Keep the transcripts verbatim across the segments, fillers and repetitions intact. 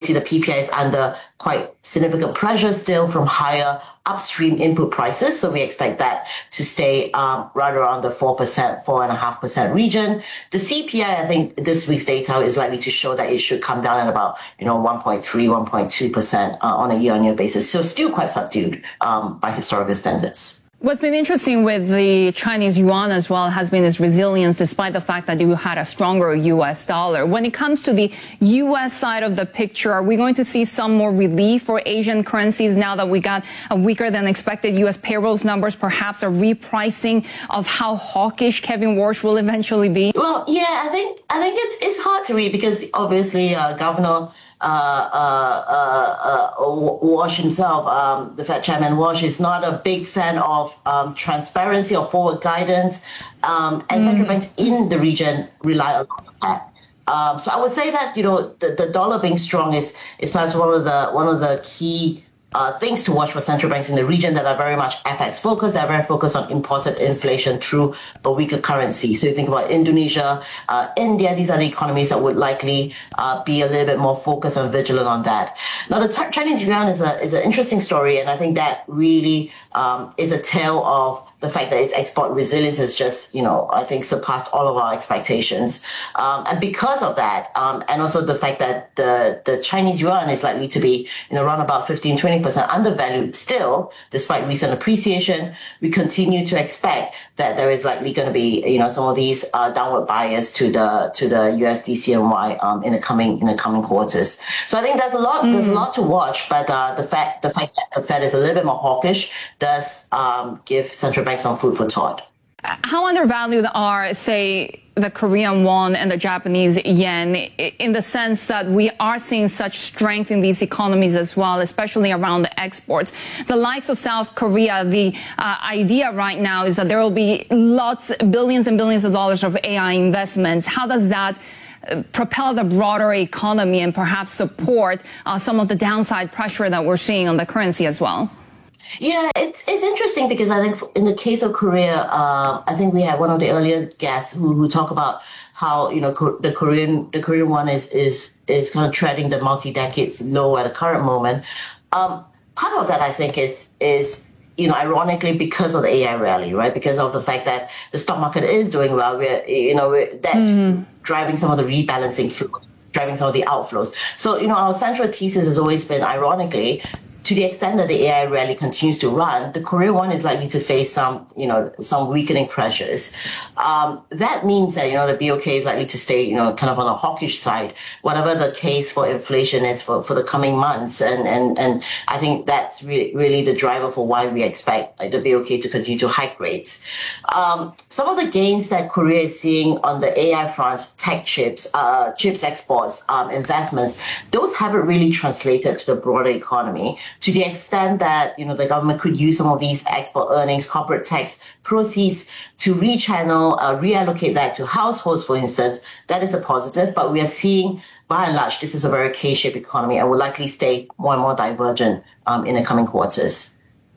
see the P P I is under quite significant pressure still from higher upstream input prices. So we expect that to stay um, right around the four percent, four point five percent region. The C P I, I think this week's data is likely to show that it should come down at about, you know, one point three, one point two percent uh, on a year-on-year basis. So still quite subdued um, by historical standards. What's been interesting with the Chinese yuan as well has been its resilience, despite the fact that you had a stronger U S dollar. When it comes to the U S side of the picture, are we going to see some more relief for Asian currencies now that we got a weaker than expected U S payrolls numbers, perhaps a repricing of how hawkish Kevin Warsh will eventually be? Well, yeah, I think I think it's it's hard to read because obviously uh, Governor Uh, uh, uh, uh, Warsh himself, um, the Fed Chairman Warsh, is not a big fan of um, transparency or forward guidance, um, and mm. central banks in the region rely a lot on that. Um, so I would say that, you know, the, the dollar being strong is is perhaps one of the one of the key Uh, things to watch for central banks in the region that are very much F X focused. They're very focused on imported inflation through a weaker currency. So you think about Indonesia, uh, India, these are the economies that would likely uh, be a little bit more focused and vigilant on that. Now, the Chinese yuan is a is an interesting story, and I think that really um, is a tale of the fact that its export resilience has just, you know, I think surpassed all of our expectations. Um, and because of that, um, and also the fact that the, the Chinese yuan is likely to be, you know, around about fifteen, twenty percent undervalued still, despite recent appreciation, we continue to expect that there is likely going to be, you know, some of these uh, downward bias to the to the U S D C N Y um, in the coming in the coming quarters. So I think there's a lot mm. there's a lot to watch, but uh, the fact the fact that the Fed is a little bit more hawkish does um, give central banks some food for thought. How undervalued are, say, the Korean won and the Japanese yen, in the sense that we are seeing such strength in these economies as well, especially around the exports? The likes of South Korea, the uh, idea right now is that there will be lots, billions and billions of dollars of A I investments. How does that uh, propel the broader economy and perhaps support uh, some of the downside pressure that we're seeing on the currency as well? Yeah, it's it's interesting because I think in the case of Korea, uh, I think we had one of the earlier guests who, who talk about how, you know, the Korean the Korean one is is is kind of treading the multi-decades low at the current moment. Um, part of that, I think, is is you know, ironically, because of the A I rally, right? Because of the fact that the stock market is doing well, we're you know we're, that's mm. driving some of the rebalancing flow, driving some of the outflows. So you know, our central thesis has always been, ironically, to the extent that the A I rally continues to run, the Korean won is likely to face some, you know, some weakening pressures. Um, that means that, you know, the B O K is likely to stay, you know, kind of on a hawkish side, whatever the case for inflation is for, for the coming months. And, and, and I think that's really, really the driver for why we expect like, the B O K to continue to hike rates. Um, some of the gains that Korea is seeing on the A I front, tech chips, uh, chips exports, um, investments, those haven't really translated to the broader economy, to the extent that, you know, the government could use some of these export earnings, corporate tax proceeds to rechannel, uh, reallocate that to households, for instance. That is a positive, but we are seeing, by and large, this is a very K-shaped economy and will likely stay more and more divergent um, in the coming quarters.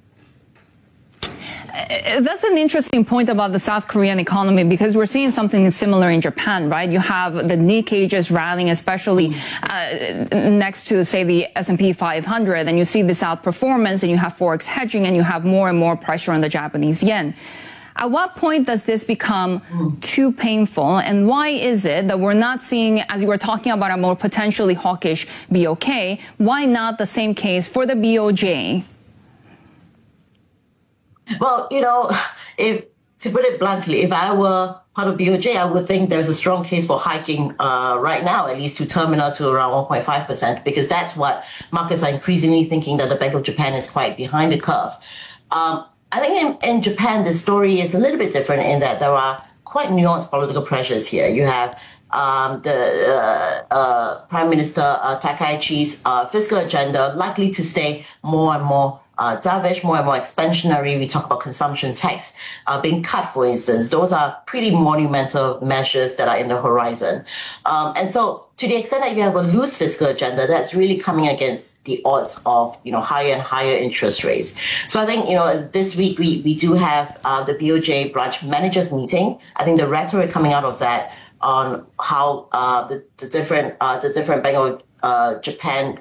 That's an interesting point about the South Korean economy, because we're seeing something similar in Japan, right? You have the Nikkei just rallying, especially uh, next to, say, the S and P five hundred, and you see this outperformance, and you have forex hedging, and you have more and more pressure on the Japanese yen. At what point does this become too painful, and why is it that we're not seeing, as you were talking about, a more potentially hawkish B O K, why not the same case for the B O J? Well, you know, if to put it bluntly, if I were part of B O J, I would think there's a strong case for hiking uh, right now, at least to terminal to around one point five percent, because that's what markets are increasingly thinking, that the Bank of Japan is quite behind the curve. Um, I think in, in Japan, the story is a little bit different in that there are quite nuanced political pressures here. You have um, the uh, uh, Prime Minister uh, Takaichi's uh, fiscal agenda likely to stay more and more Uh, dovish, more and more expansionary. We talk about consumption tax uh, being cut, for instance. Those are pretty monumental measures that are in the horizon. Um, and so to the extent that you have a loose fiscal agenda, that's really coming against the odds of, you know, higher and higher interest rates. So I think, you know, this week we, we do have uh, the B O J branch managers meeting. I think the rhetoric coming out of that on how uh, the, the different uh, the different Bank of Uh, Japan